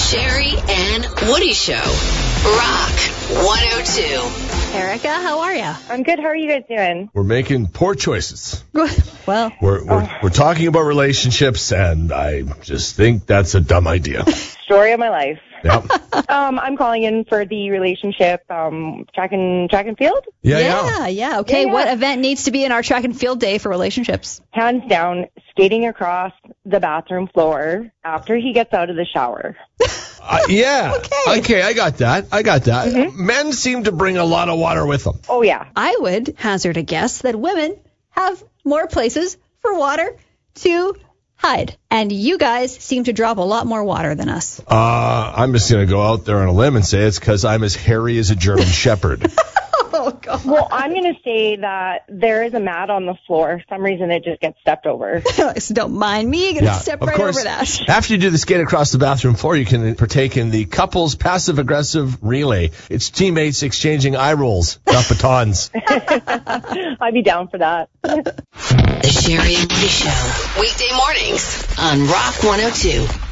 Sherry and Woody Show. Rock 102. Erica, how are you? I'm good. How are you guys doing? We're making poor choices. Well, We're talking about relationships, and I just think that's a dumb idea. Story of my life. Yep. I'm calling in for the relationship track and field. yeah. Okay, Yeah. what event needs to be in our track and field day for relationships? Hands down, skating across the bathroom floor after he gets out of the shower. Yeah. Okay. I got that. Mm-hmm. Men seem to bring a lot of water with them. Oh, yeah. I would hazard a guess that women have more places for water to hide. And you guys seem to drop a lot more water than us. I'm just going to go out there on a limb and say it's because I'm as hairy as a German Shepherd. Oh, God. Well, I'm going to say that there is a mat on the floor. For some reason, it just gets stepped over. So don't mind me. You're going to step of right course, over that. After you do the skate across the bathroom floor, you can partake in the couples passive-aggressive relay. It's teammates exchanging eye rolls, not batons. I'd be down for that. The Sherry and Woody Show. Weekday mornings on Rock 102.